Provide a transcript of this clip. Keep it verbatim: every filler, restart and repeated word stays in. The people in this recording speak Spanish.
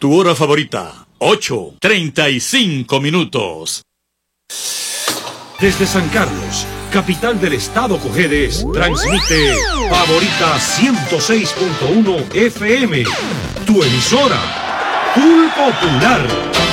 tu hora favorita, ocho, treinta y cinco minutos. Desde San Carlos, capital del estado Cojedes, transmite Favorita ciento seis punto uno F M, tu emisora, Full Popular.